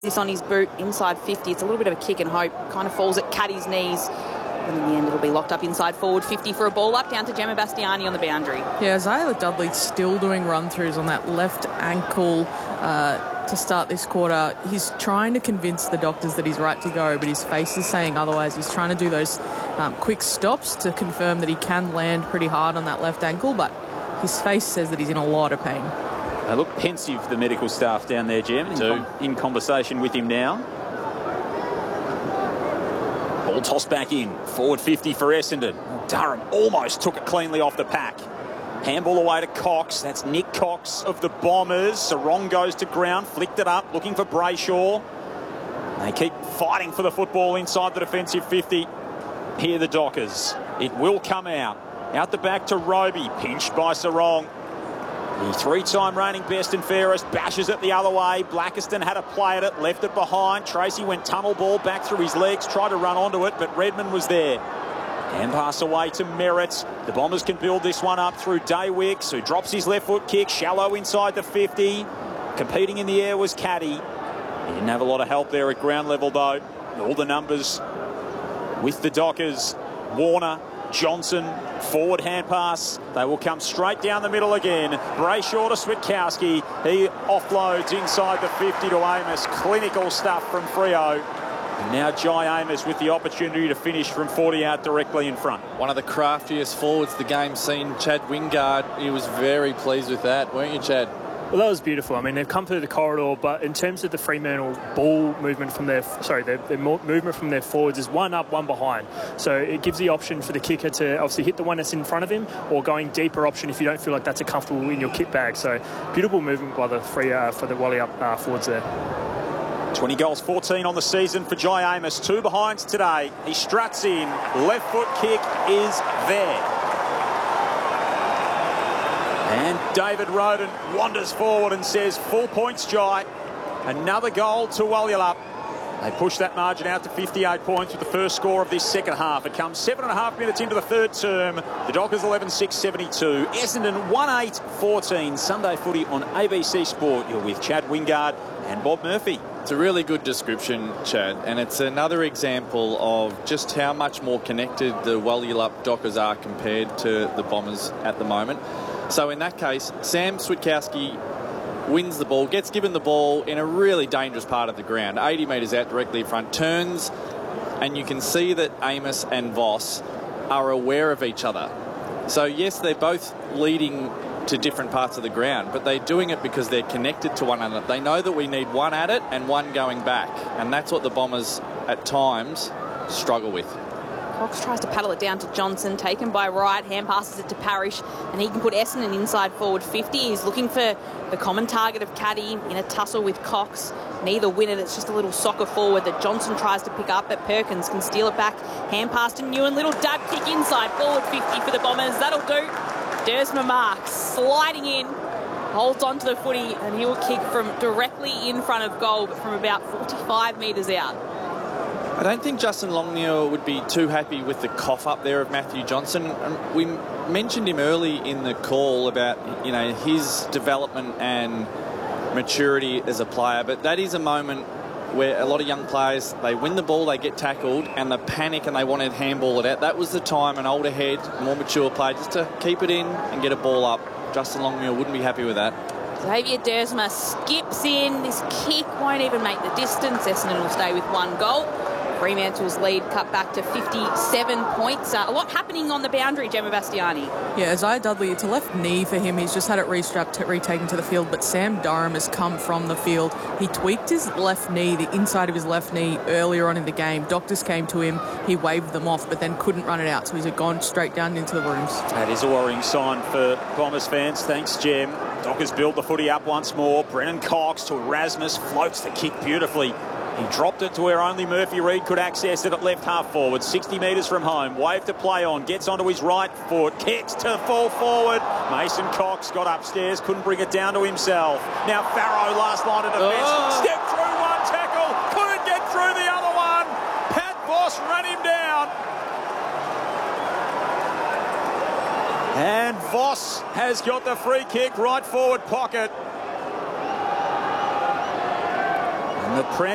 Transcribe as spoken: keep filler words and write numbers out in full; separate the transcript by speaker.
Speaker 1: This on his boot, inside fifty. It's a little bit of a kick and hope. Kind of falls at Caddy's knees. And in the end, it'll be locked up inside forward fifty for a ball up, down to Gemma Bastiani on the boundary.
Speaker 2: Yeah, Isaiah Dudley still doing run-throughs on that left ankle uh, to start this quarter. He's trying to convince the doctors that he's right to go, but his face is saying otherwise. He's trying to do those um, quick stops to confirm that he can land pretty hard on that left ankle, but his face says that he's in a lot of pain.
Speaker 3: They look pensive, the medical staff down there, Jim, in, com in conversation with him now. Ball tossed back in. Forward fifty for Essendon. Durham almost took it cleanly off the pack. Handball away to Cox. That's Nick Cox of the Bombers. Sarong goes to ground, flicked it up, looking for Brayshaw. They keep fighting for the football inside the defensive fifty. Here the Dockers. It will come out. Out the back to Roby, pinched by Sarong. The three-time reigning best and fairest bashes it the other way. Blackiston had a play at it, left it behind. Tracy went tunnel ball back through his legs, tried to run onto it, but Redmond was there. Hand pass away to Merritt. The Bombers can build this one up through Daywicks, who drops his left foot kick, shallow inside the fifty. Competing in the air was Caddy. He didn't have a lot of help there at ground level, though. All the numbers with the Dockers. Warner, Johnson, forward hand pass. They will come straight down the middle again. Brayshaw to Switkowski. He offloads inside the fifty to Amos. Clinical stuff from Freo. And now Jai Amos with the opportunity to finish from forty out directly in front.
Speaker 4: One of the craftiest forwards the game's seen, Chad Wingard. He was very pleased with that, weren't you, Chad?
Speaker 5: Well, that was beautiful. I mean, they've come through the corridor, but in terms of the Fremantle ball movement from their, sorry, their, their movement from their forwards is one up, one behind. So it gives the option for the kicker to obviously hit the one that's in front of him, or going deeper option if you don't feel like that's a comfortable in your kit bag. So beautiful movement by the free uh, for the Wally up uh, forwards there.
Speaker 3: twenty goals, fourteen on the season for Jai Amos. Two behinds today. He struts in. Left foot kick is there. And David Roden wanders forward and says, full points, Jai. Another goal to Walialup. They push that margin out to fifty-eight points with the first score of this second half. It comes seven and a half minutes into the third term. The Dockers eleven six seventy-two. Essendon one eight fourteen. Sunday footy on A B C Sport. You're with Chad Wingard and Bob Murphy.
Speaker 4: It's a really good description, Chad, and it's another example of just how much more connected the Walialup Dockers are compared to the Bombers at the moment. So in that case, Sam Switkowski wins the ball, gets given the ball in a really dangerous part of the ground, eighty metres out directly in front, turns, and you can see that Amos and Voss are aware of each other. So yes, they're both leading to different parts of the ground, but they're doing it because they're connected to one another. They know that we need one at it and one going back, and that's what the Bombers at times struggle with.
Speaker 1: Cox tries to paddle it down to Johnson, taken by Wright, hand passes it to Parrish, and he can put Essendon inside forward fifty. He's looking for the common target of Caddy in a tussle with Cox. Neither win it, it's just a little soccer forward that Johnson tries to pick up, but Perkins can steal it back. Hand pass to Newen, little dab kick inside forward fifty for the Bombers. That'll do. Dersma Marks sliding in, holds on to the footy, and he will kick from directly in front of goal, but from about forty-five metres out.
Speaker 4: I don't think Justin Longmuir would be too happy with the cough up there of Matthew Johnson. We mentioned him early in the call about, you know, his development and maturity as a player, but that is a moment where a lot of young players, they win the ball, they get tackled, and they panic and they want to handball it out. That was the time an older head, more mature player, just to keep it in and get a ball up. Justin Longmuir wouldn't be happy with that.
Speaker 1: Xavier Dersma skips in. This kick won't even make the distance. Essendon will stay with one goal. Fremantle's lead cut back to fifty-seven points. Uh, a lot happening on the boundary, Gemma Bastiani.
Speaker 2: Yeah, Isaiah Dudley, it's a left knee for him. He's just had it restrapped, retaken to the field, but Sam Durham has come from the field. He tweaked his left knee, the inside of his left knee, earlier on in the game. Doctors came to him, he waved them off, but then couldn't run it out, so he's gone straight down into the rooms.
Speaker 3: That is a worrying sign for Bombers fans. Thanks, Gem. Dockers build the footy up once more. Brennan Cox to Erasmus, floats the kick beautifully. He dropped it to where only Murphy Reid could access it at left half forward, sixty metres from home. Wave to play on, gets onto his right foot, kicks to fall forward. Mason Cox got upstairs, couldn't bring it down to himself. Now Farrow, last line of defence, oh. Stepped through one tackle, couldn't get through the other one. Pat Voss ran him down. And Voss has got the free kick, right forward pocket. And the press